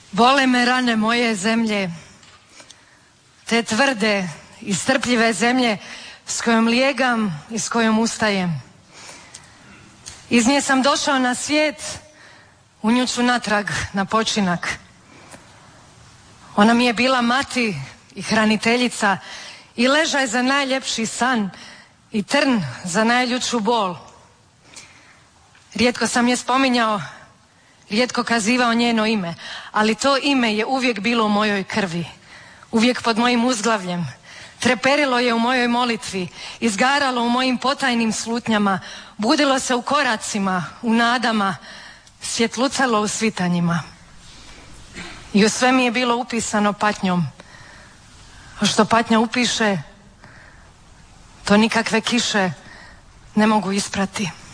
Bole me rane moje zemlje, te tvrde i strpljive zemlje s kojom lijegam i s kojom ustajem. Iz nje sam došao na svijet, u nju ću natrag na počinak. Ona mi je bila mati i hraniteljica i ležaj za najljepši san i trn za najljuću bol. Rijetko sam je spominjao, rijetko kazivao njeno ime, ali to ime je uvijek bilo u mojoj krvi, uvijek pod mojim uzglavljem. Treperilo je u mojoj molitvi, izgaralo u mojim potajnim slutnjama, budilo se u koracima, u nadama, svjetlucalo u svitanjima. I u sve mi je bilo upisano patnjom. A što patnja upiše, to nikakve kiše ne mogu isprati.